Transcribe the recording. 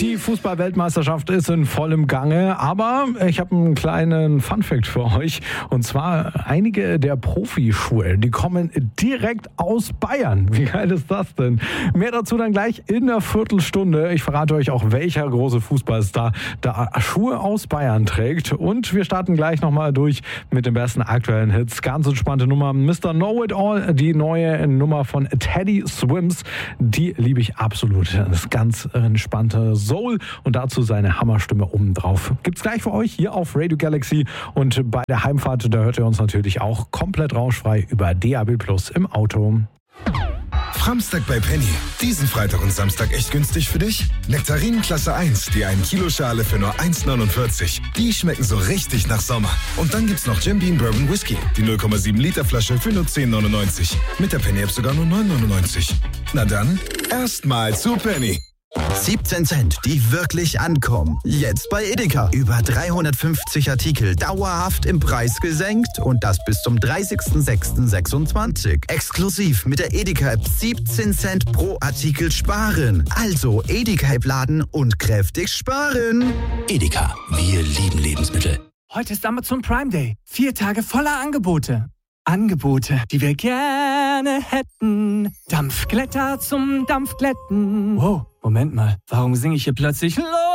Die Fußball-Weltmeisterschaft ist in vollem Gange, aber ich habe einen kleinen Funfact für euch. Und zwar einige der Profischuhe, die kommen direkt aus Bayern. Wie geil ist das denn? Mehr dazu dann gleich in der Viertelstunde. Ich verrate euch auch, welcher große Fußballstar da Schuhe aus Bayern trägt. Und wir starten gleich nochmal durch mit den besten aktuellen Hits. Ganz entspannte Nummer. Mr. Know-It-All, die neue Nummer von Teddy Swims. Die liebe ich absolut. Das ist ganz entspannte Soul und dazu seine Hammerstimme obendrauf. Gibt's gleich für euch hier auf Radio Galaxy und bei der Heimfahrt, da hört ihr uns natürlich auch komplett rauschfrei über DAB+ im Auto. Framstag bei Penny. Diesen Freitag und Samstag echt günstig für dich? Nektarinen Klasse 1, die 1 Kilo Schale für nur 1,49. Die schmecken so richtig nach Sommer. Und dann gibt's noch Jim Beam Bourbon Whisky, die 0,7 Liter Flasche für nur 10,99. Mit der Penny App sogar nur 9,99. Na dann, erstmal zu Penny. 17 Cent, die wirklich ankommen. Jetzt bei Edeka. Über 350 Artikel dauerhaft im Preis gesenkt und das bis zum 30.06.26. Exklusiv mit der Edeka-App 17 Cent pro Artikel sparen. Also Edeka-App laden und kräftig sparen. Edeka, wir lieben Lebensmittel. Heute ist Amazon Prime Day. 4 Tage voller Angebote. Angebote, die wir gerne hätten. Dampfglätter zum Dampfglätten. Wow, Moment mal, warum singe ich hier plötzlich